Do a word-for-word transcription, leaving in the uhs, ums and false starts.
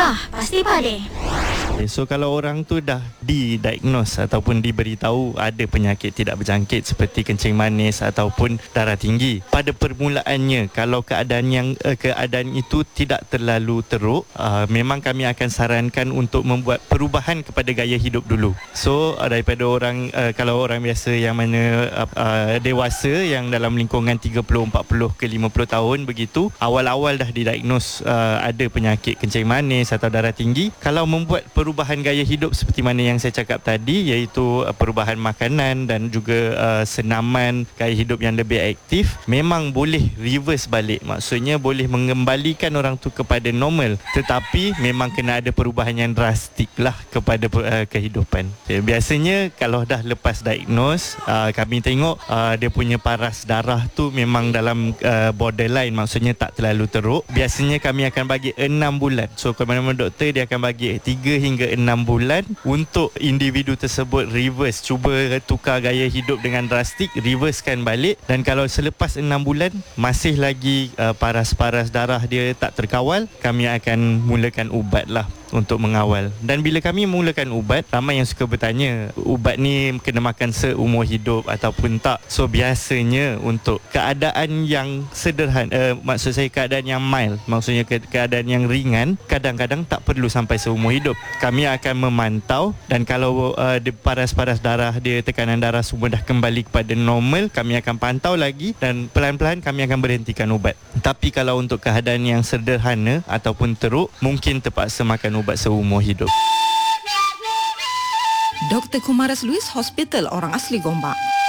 Dah, pasti pade. So kalau orang tu dah didiagnose ataupun diberitahu ada penyakit tidak berjangkit seperti kencing manis ataupun darah tinggi, pada permulaannya kalau keadaan yang uh, keadaan itu tidak terlalu teruk, uh, memang kami akan sarankan untuk membuat perubahan kepada gaya hidup dulu. So uh, daripada orang uh, kalau orang biasa yang mana uh, uh, dewasa yang dalam lingkungan tiga puluh, empat puluh ke lima puluh tahun begitu, awal-awal dah didiagnose uh, ada penyakit kencing manis atau darah tinggi, kalau membuat perubahan gaya hidup seperti mana yang saya cakap tadi, iaitu uh, perubahan makanan dan juga uh, senaman, gaya hidup yang lebih aktif, memang boleh reverse balik. Maksudnya boleh mengembalikan orang tu kepada normal, tetapi memang kena ada perubahan yang drastik lah kepada uh, kehidupan. Okay, biasanya kalau dah lepas diagnose, uh, kami tengok uh, dia punya paras darah tu memang dalam uh, borderline, maksudnya tak terlalu teruk. Biasanya kami akan bagi enam bulan. So ke mana-mana doktor dia akan bagi tiga hingga enam bulan untuk individu tersebut reverse, cuba tukar gaya hidup dengan drastik, reversekan balik. Dan kalau selepas enam bulan masih lagi uh, paras-paras darah dia tak terkawal, kami akan mulakan ubat lah untuk mengawal. Dan bila kami mulakan ubat, ramai yang suka bertanya, ubat ni kena makan seumur hidup ataupun tak? So biasanya untuk keadaan yang sederhana, uh, maksud saya keadaan yang mild, maksudnya ke- keadaan yang ringan, kadang-kadang tak perlu sampai seumur hidup. Kami akan memantau, dan kalau uh, dia paras-paras darah dia, tekanan darah semua dah kembali kepada normal, kami akan pantau lagi dan pelan-pelan kami akan berhentikan ubat. Tapi kalau untuk keadaan yang sederhana ataupun teruk, mungkin terpaksa makan ubat seumur hidup. Doktor Kumaras Luis, Hospital Orang Asli Gombak.